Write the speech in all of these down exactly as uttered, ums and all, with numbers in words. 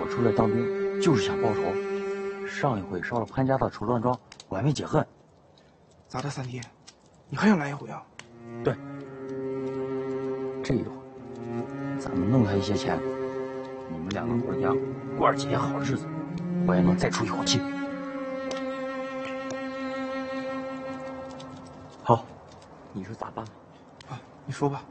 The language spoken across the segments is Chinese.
出来当兵就是想报仇。上一回烧了潘家的绸缎庄，我还没解恨。 咋的，三弟？你还想来一回啊？ 对，这一回咱们弄他一些钱，你们两个回家过上几天好日子，我也能再出一口气。好，你说咋办吧？ 啊，你说吧。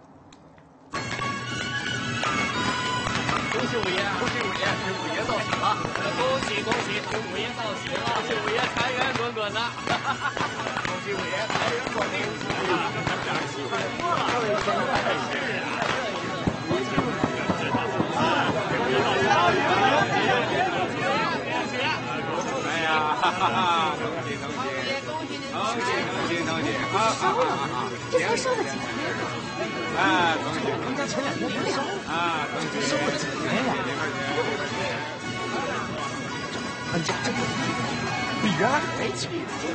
恭喜五爷！恭喜五爷！是五爷造喜了！恭喜恭喜！是五爷造喜了！恭喜五爷财源滚滚呐！恭喜五爷财源滚滚！哎呀，这咱俩戏太多了！是啊！恭喜五爷！哎呀，哈哈哈！恭喜恭喜！恭喜恭喜恭喜恭喜！啊啊啊！ 这才烧了几天啊！ 哎，恭喜！ 人家前两天没烧啊，恭喜！ 烧了几天呀？潘家这个比原来还气！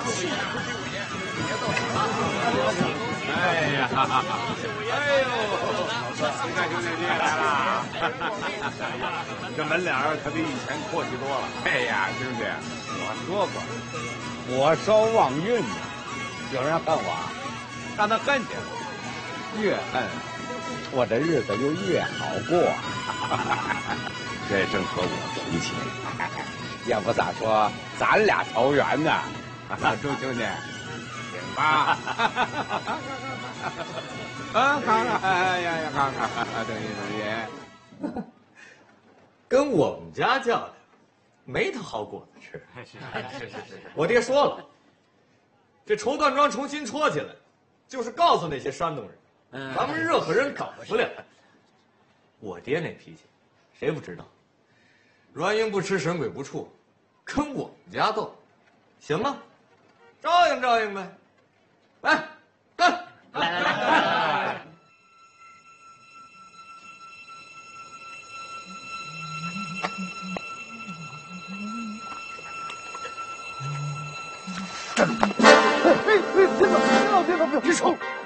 哎呀，哎呦，你看兄弟你也来了，这门脸可比以前阔气多了。哎呀，兄弟，我说过，我烧旺运呢，有人恨我，让他恨去，越恨我这日子就越好过。这正合我脾气。要不咋说咱俩投缘呢？周兄弟，行吧？啊，看看，哎呀呀，看看，等一等一， 跟我们家较量，没他好果子吃。 是是是是， 我爹说了，这绸缎庄重新戳起来，就是告诉那些山东人，咱们任何人搞不了。我爹那脾气，谁不知道？软硬不吃，神鬼不触，跟我们家斗，行吗？照应照应呗。来，干！ 来来来来。 哎哎，别走，别走，别走，别走，别冲！